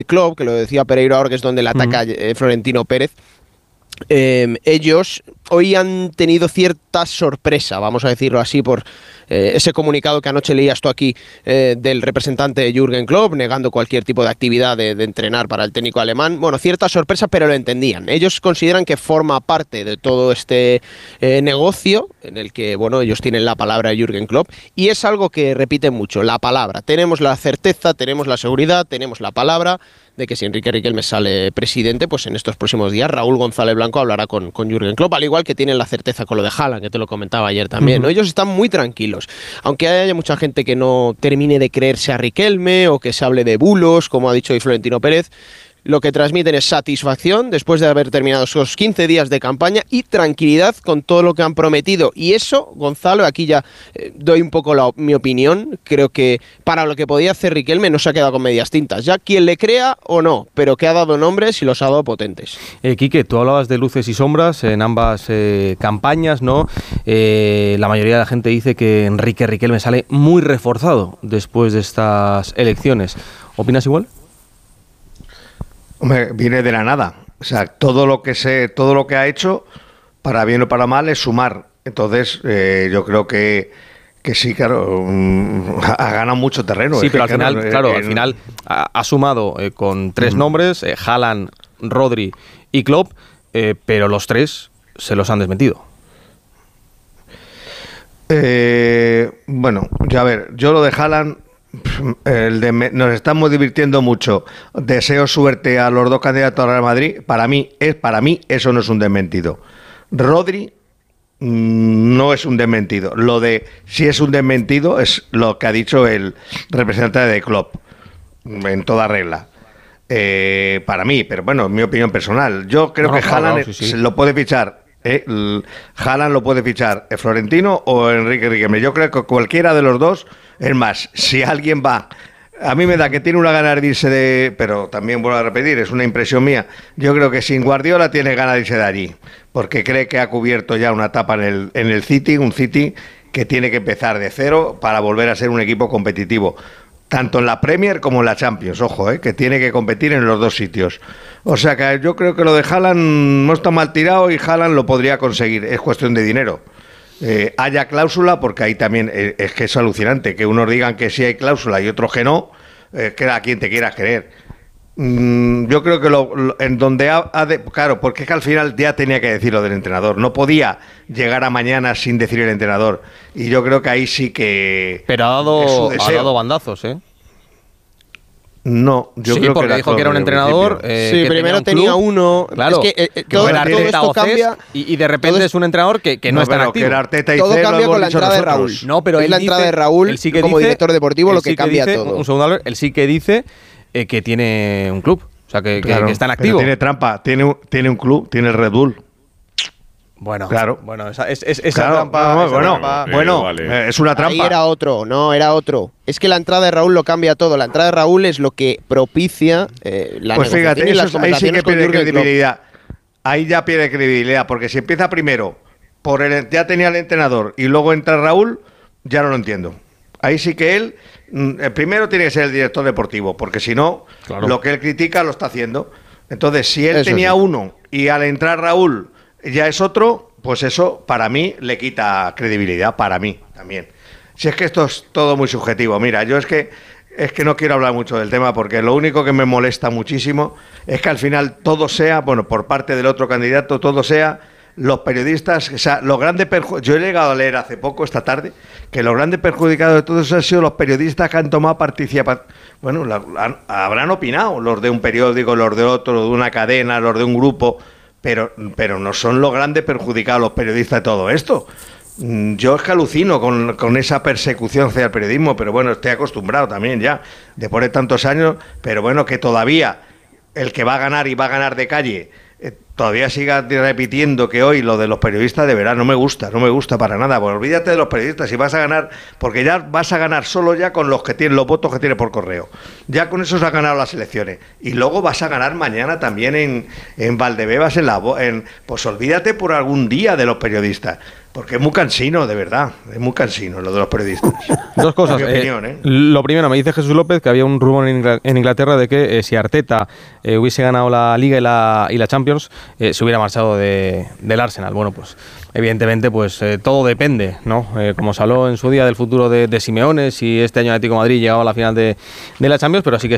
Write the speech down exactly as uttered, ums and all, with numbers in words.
Club, que lo decía Pereiro ahora, que es donde le ataca uh-huh. eh, Florentino Pérez. Eh, ellos hoy han tenido cierta sorpresa, vamos a decirlo así, por eh, ese comunicado que anoche leías tú aquí eh, del representante Jürgen Klopp, negando cualquier tipo de actividad de, de entrenar para el técnico alemán. Bueno, cierta sorpresa, pero lo entendían. Ellos consideran que forma parte de todo este eh, negocio en el que, bueno, ellos tienen la palabra de Jürgen Klopp, y es algo que repiten mucho, la palabra. Tenemos la certeza, tenemos la seguridad, tenemos la palabra de que si Enrique Riquelme sale presidente, pues en estos próximos días Raúl González Blanco hablará con, con Jürgen Klopp, al igual que tienen la certeza con lo de Haaland, que te lo comentaba ayer también, ¿no? Ellos están muy tranquilos, aunque haya mucha gente que no termine de creerse a Riquelme o que se hable de bulos, como ha dicho hoy Florentino Pérez. Lo que transmiten es satisfacción después de haber terminado esos quince días de campaña y tranquilidad con todo lo que han prometido. Y eso, Gonzalo, aquí ya eh, doy un poco la, mi opinión. Creo que para lo que podía hacer Riquelme no se ha quedado con medias tintas. Ya quien le crea o no, pero que ha dado nombres y los ha dado potentes. Eh, Quique, tú hablabas de luces y sombras en ambas eh, campañas, ¿no? Eh, la mayoría de la gente dice que Enrique Riquelme sale muy reforzado después de estas elecciones. ¿Opinas igual? Hombre, viene de la nada. O sea, todo lo que se, todo lo que ha hecho, para bien o para mal, es sumar. Entonces, eh, yo creo que, que sí, claro, um, ha ganado mucho terreno. Sí, es pero que, al final, claro, claro, eh, al final ha, ha sumado eh, con tres mm. nombres, eh, Haaland, Rodri y Klopp, eh, pero los tres se los han desmentido. Eh, bueno, ya a ver, yo lo de Haaland, el de me, nos estamos divirtiendo mucho. Deseo suerte a los dos candidatos al Real Madrid. Para mí, es, para mí eso no es un desmentido. Rodri mmm, no es un desmentido. Lo de si es un desmentido es lo que ha dicho el representante de Klopp, en toda regla. Eh, para mí, pero bueno, en mi opinión personal. Yo creo no, que no, Haaland no, sí, sí. lo puede fichar. Eh, Haaland lo puede fichar eh, Florentino o Enrique Riquelme. Yo creo que cualquiera de los dos. Es más, si alguien va, a mí me da que tiene una gana de irse de, pero también vuelvo a repetir, es una impresión mía, yo creo que sin Guardiola tiene ganas de irse de allí, porque cree que ha cubierto ya una etapa en el, en el City, un City que tiene que empezar de cero para volver a ser un equipo competitivo, tanto en la Premier como en la Champions, ojo, eh, que tiene que competir en los dos sitios. O sea que yo creo que lo de Haaland no está mal tirado y Haaland lo podría conseguir, es cuestión de dinero. Eh, haya cláusula, porque ahí también eh, es que es alucinante que unos digan que sí hay cláusula y otros que no, eh, que a quien te quieras creer. Mm, yo creo que lo, lo, en donde ha, ha de, claro, porque es que al final ya tenía que decir lo del entrenador, no podía llegar a mañana sin decir el entrenador, y yo creo que ahí sí que pero ha dado, ha dado bandazos, ¿eh? No, yo sí, creo porque que dijo que era un entrenador. Eh, sí, que primero tenía, un tenía uno. Claro, es que, eh, que todo, todo esto cambia. Y, y de repente es un entrenador que, que no, no está en activo. Arteta y todo C, cambia con la entrada de Raúl. No, pero es él la dice, entrada de Raúl sí que como dice, director deportivo lo que sí cambia que dice, todo. Un segundo, él sí que dice eh, que tiene un club. O sea, que, claro, que, que está en activo. Tiene trampa, tiene un, tiene un club, tiene el Red Bull. Bueno, claro. Bueno, esa, es, es, esa claro, trampa, no, esa bueno, trampa bueno, vale. Es una trampa. Ahí era otro, no, era otro. Es que la entrada de Raúl lo cambia todo. La entrada de Raúl es lo que propicia eh, la pues negociación fíjate, y las eso, ahí sí que pierde credibilidad. Klopp. Ahí ya pierde credibilidad, porque si empieza primero, por el, ya tenía el entrenador, y luego entra Raúl, ya no lo entiendo. Ahí sí que él, el primero tiene que ser el director deportivo, porque si no, claro, lo que él critica lo está haciendo. Entonces, si él eso tenía sí. uno, y al entrar Raúl ya es otro, pues eso para mí le quita credibilidad, para mí también. Si es que esto es todo muy subjetivo. Mira, yo es que es que no quiero hablar mucho del tema, porque lo único que me molesta muchísimo es que al final todo sea, bueno, por parte del otro candidato, todo sea los periodistas, o sea, los grandes perjudicados. Yo he llegado a leer hace poco, esta tarde, que los grandes perjudicados de todo eso han sido los periodistas que han tomado participación. Bueno, la, han, habrán opinado los de un periódico, los de otro, de una cadena, los de un grupo. Pero, pero no son los grandes perjudicados los periodistas de todo esto. Yo es que alucino con, con esa persecución hacia el periodismo, pero bueno, estoy acostumbrado también ya, después de tantos años, pero bueno, que todavía el que va a ganar y va a ganar de calle, eh, todavía siga repitiendo que hoy lo de los periodistas, de verdad, no me gusta, no me gusta para nada. Pues olvídate de los periodistas, si vas a ganar, porque ya vas a ganar solo ya con los que tienen los votos que tiene por correo. Ya con eso se han ganado las elecciones. Y luego vas a ganar mañana también en, en Valdebebas, en la en, pues olvídate por algún día de los periodistas. Porque es muy cansino, de verdad. Es muy cansino lo de los periodistas. Dos cosas. Mi opinión, ¿eh? Lo primero, me dice Jesús López que había un rumor en Inglaterra de que eh, si Arteta eh, hubiese ganado la Liga y la, y la Champions, eh, se hubiera marchado de, del Arsenal. Bueno, pues evidentemente pues eh, todo depende, ¿no? Eh, como se habló en su día del futuro de, de Simeone, si este año Atlético de Madrid llegaba a la final de, de la Champions, pero sí que